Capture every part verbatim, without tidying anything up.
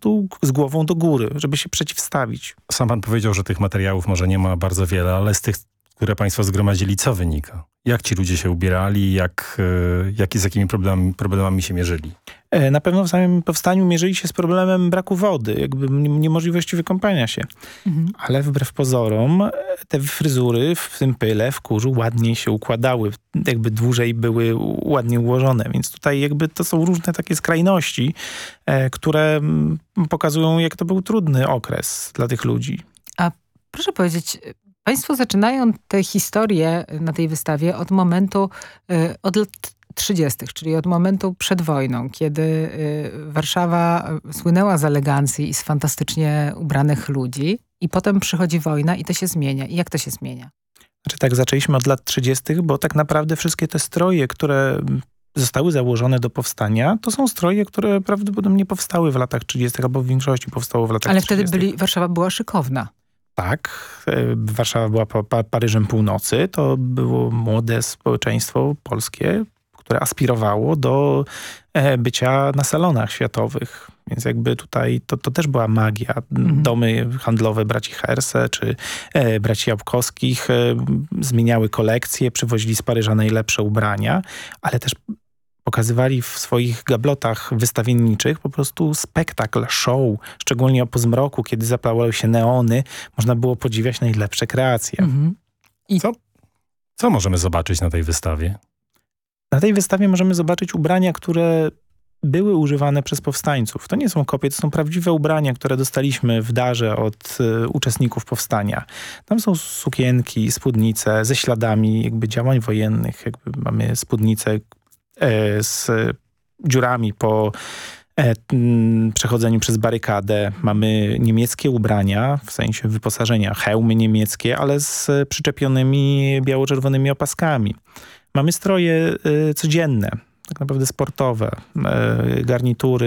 prostu z głową do góry, żeby się przeciwstawić. Sam pan powiedział, że tych materiałów może nie ma bardzo wiele, ale z tych, które państwo zgromadzili, co wynika? Jak ci ludzie się ubierali, jak, jak, z jakimi problemami, problemami się mierzyli? Na pewno w samym powstaniu mierzyli się z problemem braku wody, jakby niemożliwości wykąpania się. Mhm. Ale wbrew pozorom te fryzury w tym pyle, w kurzu ładniej się układały, jakby dłużej były ładnie ułożone. Więc tutaj jakby to są różne takie skrajności, e, które pokazują, jak to był trudny okres dla tych ludzi. A proszę powiedzieć, państwo zaczynają tę historię na tej wystawie od momentu, y, od lat trzydziestych, czyli od momentu przed wojną, kiedy y, Warszawa słynęła z elegancji i z fantastycznie ubranych ludzi i potem przychodzi wojna i to się zmienia. I jak to się zmienia? Znaczy tak, zaczęliśmy od lat trzydziestych, bo tak naprawdę wszystkie te stroje, które zostały założone do powstania, to są stroje, które prawdopodobnie powstały w latach trzydziestych albo w większości powstało w latach Ale trzydziestych. wtedy byli, Warszawa była szykowna. Tak, Warszawa była pa, pa, Paryżem Północy. To było młode społeczeństwo polskie, które aspirowało do e, bycia na salonach światowych. Więc jakby tutaj to, to też była magia. Mhm. Domy handlowe braci Herse czy e, braci Jabłkowskich e, zmieniały kolekcje, przywozili z Paryża najlepsze ubrania, ale też pokazywali w swoich gablotach wystawienniczych po prostu spektakl, show, szczególnie po zmroku, kiedy zapalały się neony, można było podziwiać najlepsze kreacje. Mhm. I co, co możemy zobaczyć na tej wystawie? Na tej wystawie możemy zobaczyć ubrania, które były używane przez powstańców. To nie są kopie, to są prawdziwe ubrania, które dostaliśmy w darze od y, uczestników powstania. Tam są sukienki, spódnice ze śladami jakby działań wojennych. Jakby mamy spódnice y, z dziurami po e, m, przechodzeniu przez barykadę. Mamy niemieckie ubrania, w sensie wyposażenia, hełmy niemieckie, ale z przyczepionymi biało-czerwonymi opaskami. Mamy stroje y, codzienne, tak naprawdę sportowe, y, garnitury,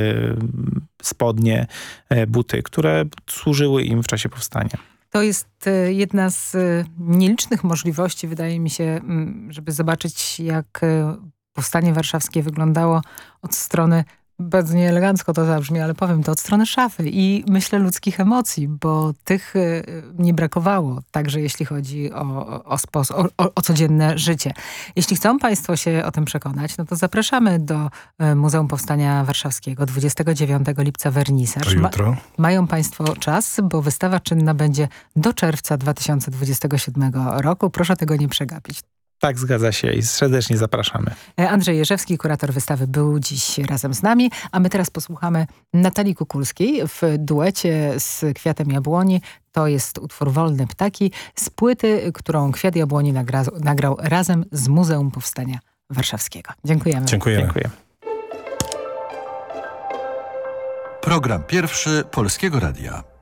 y, spodnie, y, buty, które służyły im w czasie powstania. To jest y, jedna z y, nielicznych możliwości, wydaje mi się, y, żeby zobaczyć, jak y, powstanie warszawskie wyglądało od strony, bardzo nieelegancko to zabrzmi, ale powiem to, od strony szafy i myślę ludzkich emocji, bo tych y, nie brakowało, także jeśli chodzi o, o, spos- o, o, o codzienne życie. Jeśli chcą państwo się o tym przekonać, no to zapraszamy do y, Muzeum Powstania Warszawskiego dwudziestego dziewiątego lipca wernisaż. To jutro. Ma, mają państwo czas, bo wystawa czynna będzie do czerwca dwa tysiące dwudziestego siódmego roku. Proszę tego nie przegapić. Tak, zgadza się i serdecznie zapraszamy. Andrzej Jerzewski, kurator wystawy, był dziś razem z nami, a my teraz posłuchamy Natalii Kukulskiej w duecie z Kwiatem Jabłoni. To jest utwór Wolne Ptaki z płyty, którą Kwiat Jabłoni nagra, nagrał razem z Muzeum Powstania Warszawskiego. Dziękujemy. Dziękujemy. Dziękuję. Program pierwszy Polskiego Radia.